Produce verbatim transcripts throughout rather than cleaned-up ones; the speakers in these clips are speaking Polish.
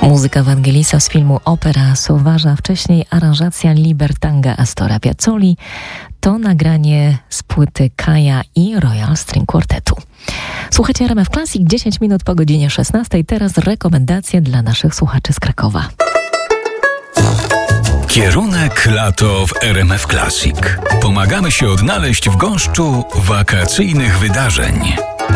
Muzyka Evangelisa z filmu Opera Sowarza, wcześniej aranżacja Libertanga Astora Piazzoli. To nagranie z płyty Kaja i Royal String Quartetu. Słuchajcie R M F Classic, dziesięć minut po godzinie szesnastej. Teraz rekomendacje dla naszych słuchaczy z Krakowa. Kierunek lato w R M F Classic. Pomagamy się odnaleźć w gąszczu wakacyjnych wydarzeń.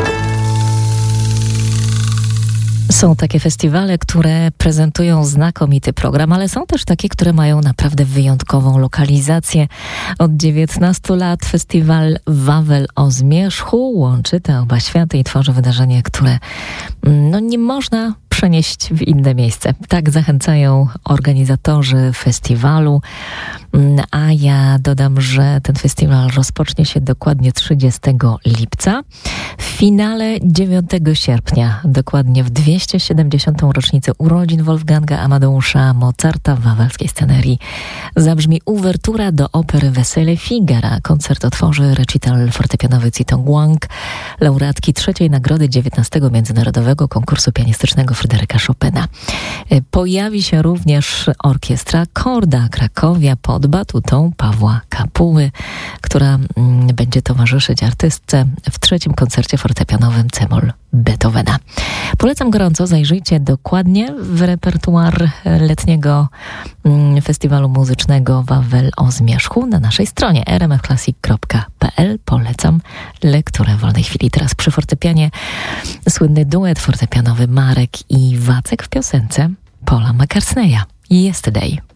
Są takie festiwale, które prezentują znakomity program, ale są też takie, które mają naprawdę wyjątkową lokalizację. Od dziewiętnastu lat festiwal Wawel o Zmierzchu łączy te oba światy i tworzy wydarzenie, które no, nie można przenieść w inne miejsce. Tak zachęcają organizatorzy festiwalu, a ja dodam, że ten festiwal rozpocznie się dokładnie trzydziestego lipca. W finale dziewiątego sierpnia, dokładnie w dwieście siedemdziesiątą rocznicę urodzin Wolfganga Amadeusza Mozarta w wawelskiej scenerii zabrzmi uwertura do opery Wesele Figara. Koncert otworzy recital fortepianowy Citong Wang, laureatki trzeciej nagrody dziewiętnastego Międzynarodowego Konkursu Pianistycznego Fryderyka Chopina. Pojawi się również orkiestra Korda Krakowia pod batutą Pawła Kapuły, która mm, będzie towarzyszyć artystce w trzecim koncercie fortepianowym C-moll Beethovena. Polecam gorąco, zajrzyjcie dokładnie w repertuar letniego mm, festiwalu muzycznego Wawel o Zmierzchu na naszej stronie r m f classic kropka p l. Polecam lekturę w wolnej chwili. Teraz przy fortepianie słynny duet fortepianowy Marek i Wacek w piosence Paula McCartneya Yesterday.